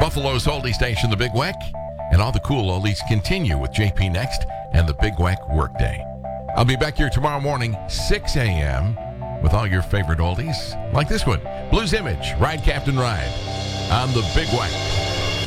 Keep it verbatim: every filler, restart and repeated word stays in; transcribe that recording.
Buffalo's oldie station, The Big Weck, and all the cool oldies continue with J P next and The Big Weck Workday. I'll be back here tomorrow morning, six a.m., with all your favorite oldies, like this one, Blues Image, Ride Captain Ride, on The Big Weck.